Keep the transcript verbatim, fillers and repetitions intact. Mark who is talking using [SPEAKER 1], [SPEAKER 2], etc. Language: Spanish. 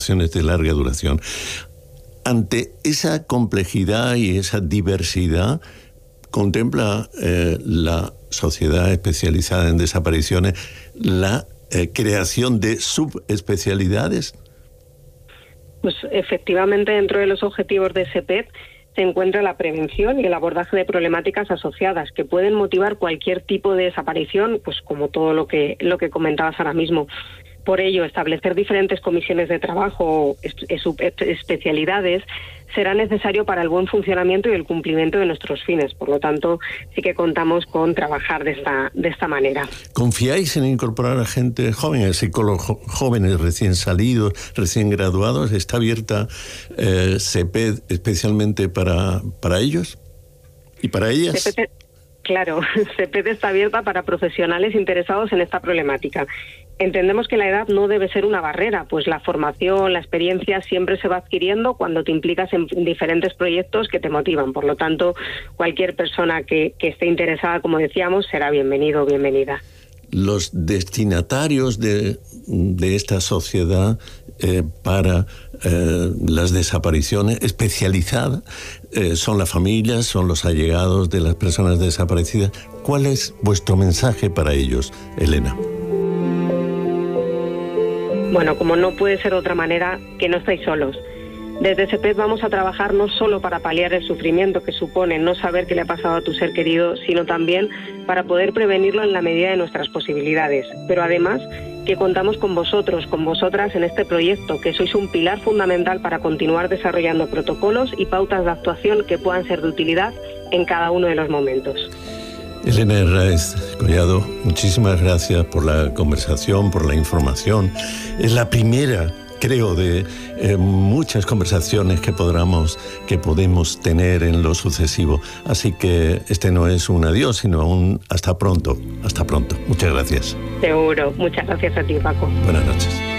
[SPEAKER 1] de larga duración. Ante esa complejidad y esa diversidad, ¿contempla eh, la sociedad especializada en desapariciones la eh, creación de subespecialidades?
[SPEAKER 2] Pues efectivamente, dentro de los objetivos de SEPED se encuentra la prevención y el abordaje de problemáticas asociadas que pueden motivar cualquier tipo de desaparición, pues como todo lo que lo que comentabas ahora mismo. Por ello, establecer diferentes comisiones de trabajo, especialidades, será necesario para el buen funcionamiento y el cumplimiento de nuestros fines. Por lo tanto, sí que contamos con trabajar de esta, de esta manera.
[SPEAKER 1] ¿Confiáis en incorporar a gente joven, psicólogos jóvenes recién salidos, recién graduados? ¿Está abierta eh, SEPED especialmente para, para ellos y para ellas?
[SPEAKER 2] SEPED, claro, SEPED está abierta para profesionales interesados en esta problemática. Entendemos que la edad no debe ser una barrera, pues la formación, la experiencia siempre se va adquiriendo cuando te implicas en diferentes proyectos que te motivan. Por lo tanto, cualquier persona que, que esté interesada, como decíamos, será bienvenido o bienvenida.
[SPEAKER 1] Los destinatarios de, de esta sociedad eh, para eh, las desapariciones especializadas eh, son las familias, son los allegados de las personas desaparecidas. ¿Cuál es vuestro mensaje para ellos, Elena?
[SPEAKER 2] Bueno, como no puede ser de otra manera, que no estáis solos. Desde SEPED vamos a trabajar no solo para paliar el sufrimiento que supone no saber qué le ha pasado a tu ser querido, sino también para poder prevenirlo en la medida de nuestras posibilidades. Pero además, que contamos con vosotros, con vosotras en este proyecto, que sois un pilar fundamental para continuar desarrollando protocolos y pautas de actuación que puedan ser de utilidad en cada uno de los momentos.
[SPEAKER 1] Elena Herráez Collado, muchísimas gracias por la conversación, por la información. Es la primera, creo, de eh, muchas conversaciones que podamos, que podemos tener en lo sucesivo. Así que este no es un adiós, sino un hasta pronto. Hasta pronto. Muchas gracias.
[SPEAKER 2] Seguro. Muchas gracias a ti, Paco.
[SPEAKER 1] Buenas noches.